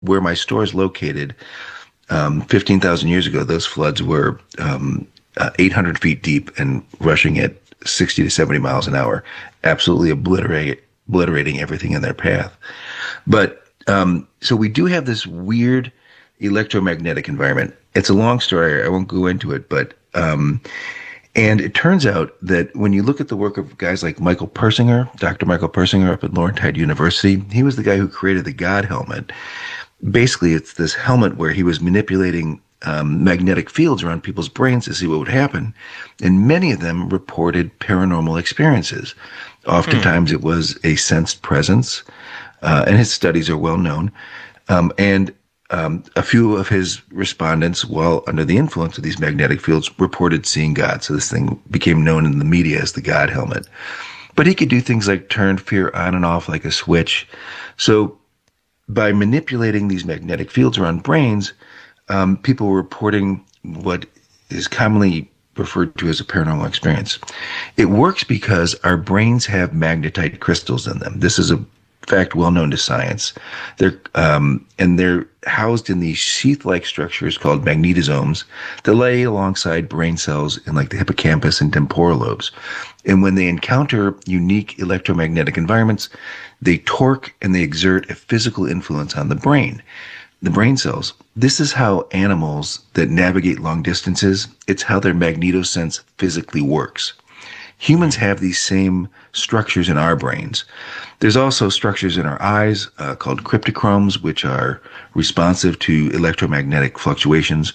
where my store is located, 15,000 years ago, those floods were 800 feet deep and rushing at 60 to 70 miles an hour, absolutely obliterating everything in their path. But so we do have this weird electromagnetic environment. It's a long story. I won't go into it, but and it turns out that when you look at the work of guys like Michael Persinger, Dr. Michael Persinger up at Laurentide University, he was the guy who created the God helmet. Basically, it's this helmet where he was manipulating magnetic fields around people's brains to see what would happen. And many of them reported paranormal experiences. Oftentimes it was a sensed presence, and his studies are well known. And a few of his respondents, while under the influence of these magnetic fields, reported seeing God. So this thing became known in the media as the God helmet. But he could do things like turn fear on and off like a switch. So by manipulating these magnetic fields around brains, people were reporting what is commonly referred to as a paranormal experience. It works because our brains have magnetite crystals in them. This is a fact well known to science. They're housed in these sheath-like structures called magnetosomes that lay alongside brain cells in like the hippocampus and temporal lobes. And when they encounter unique electromagnetic environments, they torque and they exert a physical influence on the brain cells. This is how animals that navigate long distances, it's how their magnetosense physically works. Humans have these same structures in our brains. There's also structures in our eyes called cryptochromes, which are responsive to electromagnetic fluctuations.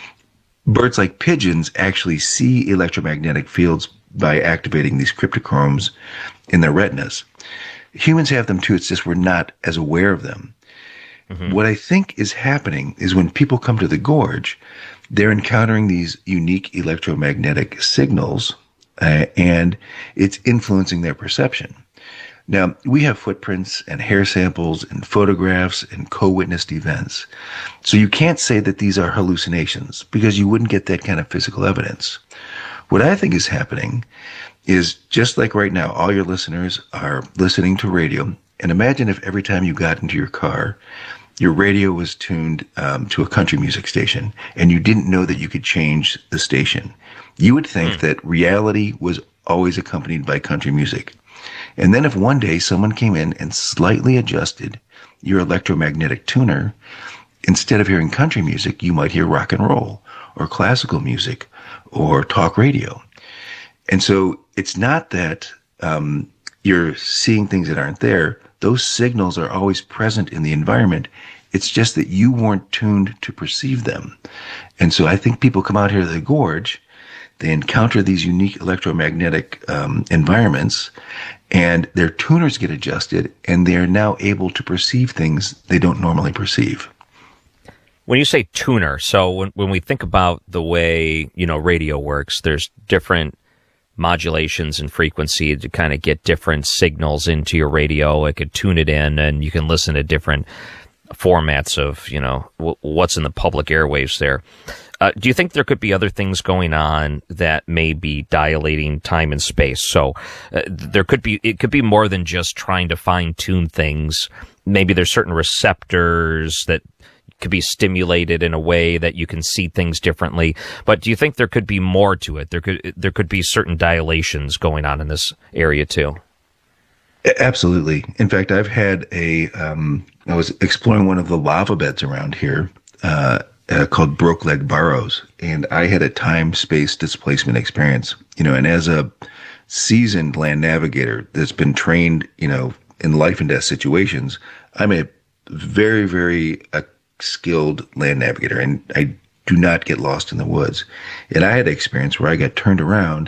Birds like pigeons actually see electromagnetic fields by activating these cryptochromes in their retinas. Humans have them too, it's just we're not as aware of them. What I think is happening is when people come to the gorge, they're encountering these unique electromagnetic signals, and it's influencing their perception. Now, we have footprints and hair samples and photographs and co-witnessed events. So you can't say that these are hallucinations because you wouldn't get that kind of physical evidence. What I think is happening is just like right now, all your listeners are listening to radio. And imagine if every time you got into your car, your radio was tuned to a country music station, and you didn't know that you could change the station. You would think that reality was always accompanied by country music. And then if one day someone came in and slightly adjusted your electromagnetic tuner, instead of hearing country music, you might hear rock and roll or classical music or talk radio. And so it's not that you're seeing things that aren't there. Those signals are always present in the environment. It's just that you weren't tuned to perceive them. And so I think people come out here to the gorge, they encounter these unique electromagnetic environments, and their tuners get adjusted, and they're now able to perceive things they don't normally perceive. When you say tuner, so when we think about the way, radio works, there's different modulations and frequency to kind of get different signals into your radio. It could tune it in, and you can listen to different formats of, what's in the public airwaves there. Do you think there could be other things going on that may be dilating time and space? So it could be more than just trying to fine tune things. Maybe there's certain receptors that could be stimulated in a way that you can see things differently. But do you think there could be more to it? There could be certain dilations going on in this area too. Absolutely. In fact, I've had I was exploring one of the lava beds around here called Broke Leg Burrows, and I had a time-space displacement experience. And as a seasoned land navigator that's been trained, in life and death situations, I'm a very, very skilled land navigator, and I do not get lost in the woods. And I had an experience where I got turned around,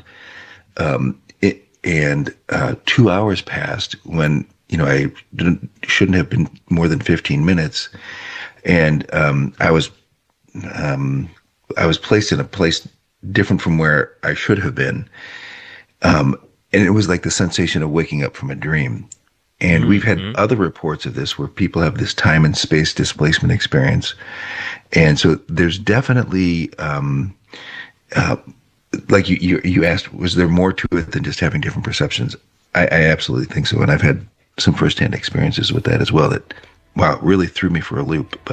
and 2 hours passed when I shouldn't have been more than 15 minutes, and I was placed in a place different from where I should have been, and it was like the sensation of waking up from a dream. And we've had other reports of this where people have this time and space displacement experience. And so there's definitely, like you asked, was there more to it than just having different perceptions? I absolutely think so. And I've had some firsthand experiences with that as well that wow, it really threw me for a loop.